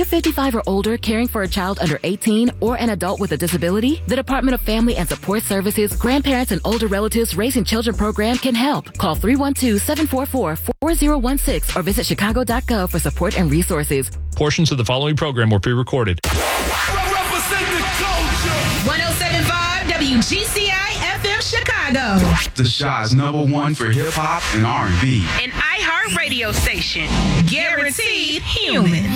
you're 55 or older caring for a child under 18 or an adult with a disability, the Department of Family and Support Services Grandparents and Older Relatives Raising Children program can help. Call 312-744-4016 or visit chicago.gov for support and resources. Portions of the following program were pre-recorded. 107.5 WGCI FM Chicago. The Shaw's #1 for hip hop and R&B. An iHeart radio station. Guaranteed human.